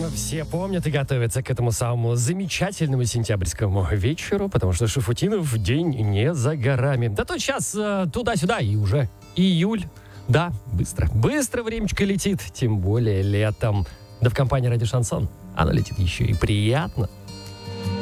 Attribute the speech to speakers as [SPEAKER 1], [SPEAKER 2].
[SPEAKER 1] Все помнят и готовятся к этому самому замечательному сентябрьскому вечеру, потому что Шафутинов день не за горами. Да тут сейчас туда-сюда и уже июль. Да, быстро. Быстро времечко летит, тем более летом. Да в компании «Радио Шансон» оно летит еще и приятно.